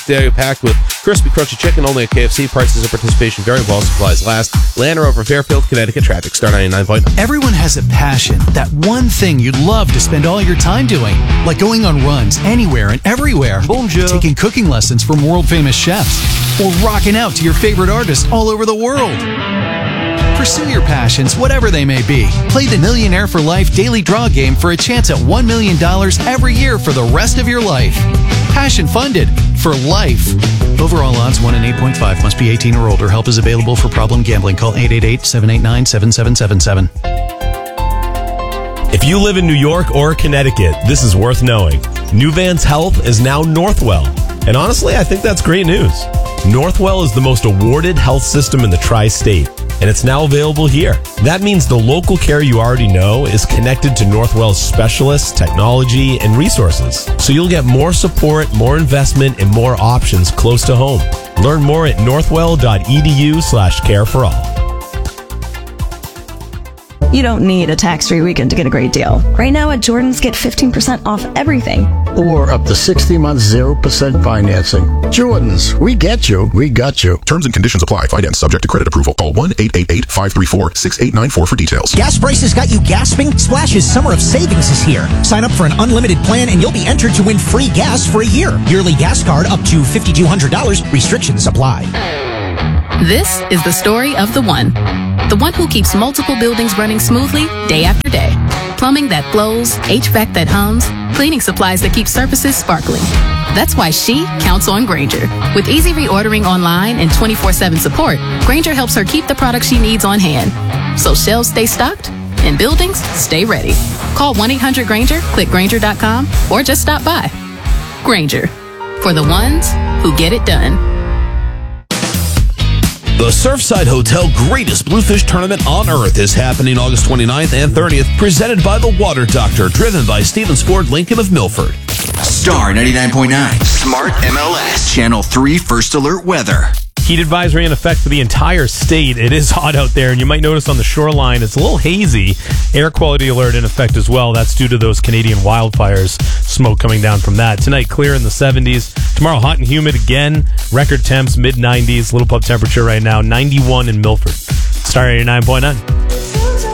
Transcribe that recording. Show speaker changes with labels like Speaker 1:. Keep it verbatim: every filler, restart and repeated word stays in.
Speaker 1: Day packed with crispy, crunchy chicken only at K F C. Prices and participation vary while supplies last. Land Rover, Fairfield, Connecticut. Traffic Star ninety-nine point nine.
Speaker 2: Everyone has a passion, that one thing you'd love to spend all your time doing. Like going on runs anywhere and everywhere.
Speaker 1: Bonjour.
Speaker 2: Taking cooking lessons from world-famous chefs. Or rocking out to your favorite artists all over the world. Pursue your passions, whatever they may be. Play the Millionaire for Life daily draw game for a chance at one million dollars every year for the rest of your life. Passion funded for life. Overall odds one in eight point five. Must be eighteen or older. Help is available for problem gambling. Call eight eight eight, seven eight nine, seven seven seven seven.
Speaker 3: If you live in New York or Connecticut, this is worth knowing. Nuvance Health is now Northwell. And honestly, I think that's great news. Northwell is the most awarded health system in the tri-state, and it's now available here. That means the local care you already know is connected to Northwell's specialists, technology, and resources. So you'll get more support, more investment, and more options close to home. Learn more at northwell.edu slash care for all.
Speaker 4: You don't need a tax-free weekend to get a great deal. Right now at Jordan's, get fifteen percent off everything.
Speaker 5: Or up to sixty months, zero percent financing. Jordan's, we get you, we got you.
Speaker 6: Terms and conditions apply. Finance subject to credit approval. Call one eight eight eight, five three four, six eight nine four for details.
Speaker 7: Gas prices got you gasping? Splash's Summer of Savings is here. Sign up for an unlimited plan and you'll be entered to win free gas for a year. Yearly gas card up to five thousand two hundred dollars. Restrictions apply.
Speaker 8: This is the story of the one. The one who keeps multiple buildings running smoothly day after day. Plumbing that flows, H V A C that hums, cleaning supplies that keep surfaces sparkling. That's why she counts on Grainger. With easy reordering online and twenty-four seven support, Grainger helps her keep the products she needs on hand. So shelves stay stocked and buildings stay ready. Call one eight hundred Grainger, click Grainger dot com, or just stop by. Grainger, for the ones who get it done.
Speaker 1: The Surfside Hotel Greatest Bluefish Tournament on Earth is happening August twenty-ninth and thirtieth, presented by The Water Doctor, driven by Stevens Ford Lincoln of Milford.
Speaker 9: Star ninety-nine point nine, Smart M L S, Channel three First Alert Weather.
Speaker 3: Heat advisory in effect for the entire state. It is hot out there, and you might notice on the shoreline it's a little hazy. Air quality alert in effect as well. That's due to those Canadian wildfires, smoke coming down from that. Tonight, clear in the seventies. Tomorrow, hot and humid again. Record temps, mid nineties. Little pub temperature right now, ninety-one in Milford. Star eighty-nine point nine.